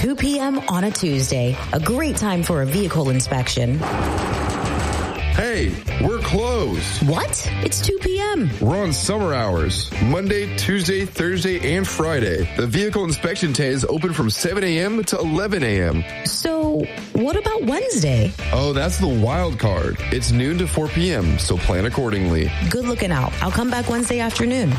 2 p.m. on a Tuesday. A great time for a vehicle inspection. Hey, we're closed. What? It's 2 p.m. We're on summer hours. Monday, Tuesday, Thursday, and Friday. The vehicle inspection tent is open from 7 a.m. to 11 a.m. So, what about Wednesday? Oh, that's the wild card. It's noon to 4 p.m., so plan accordingly. Good looking out. I'll come back Wednesday afternoon.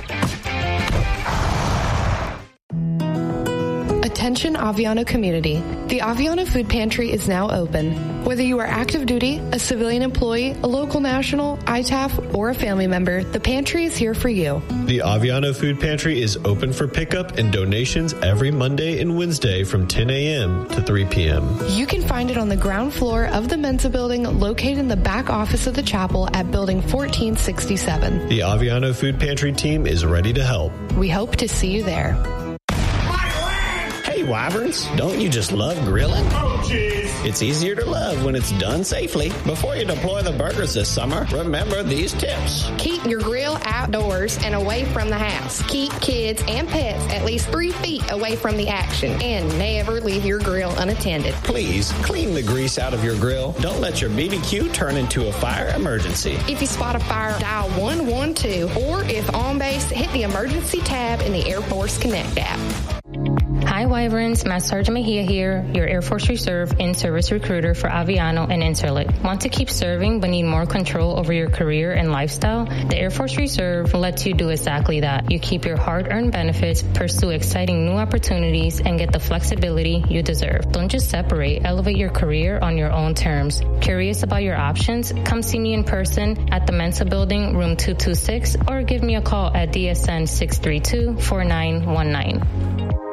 Attention Aviano community. The Aviano Food Pantry is now open. Whether you are active duty, a civilian employee, a local national, ITAF, or a family member, the pantry is here for you. The Aviano Food Pantry is open for pickup and donations every Monday and Wednesday from 10 a.m. to 3 p.m. You can find it on the ground floor of the Mensa building located in the back office of the chapel at building 1467. The Aviano Food Pantry team is ready to help. We hope to see you there. Hey, Wyverns, don't you just love grilling? Oh, jeez. It's easier to love when it's done safely. Before you deploy the burgers this summer, remember these tips. Keep your grill outdoors and away from the house. Keep kids and pets at least 3 feet away from the action. And never leave your grill unattended. Please, clean the grease out of your grill. Don't let your BBQ turn into a fire emergency. If you spot a fire, dial 112. Or if on base, hit the emergency tab in the Air Force Connect app. Hi, Wyverns. Master Sergeant Mejia here, your Air Force Reserve in-service recruiter for Aviano and Interlit. Want to keep serving but need more control over your career and lifestyle? The Air Force Reserve lets you do exactly that. You keep your hard-earned benefits, pursue exciting new opportunities, and get the flexibility you deserve. Don't just separate. Elevate your career on your own terms. Curious about your options? Come see me in person at the Mensa Building, room 226, or give me a call at DSN 632-4919.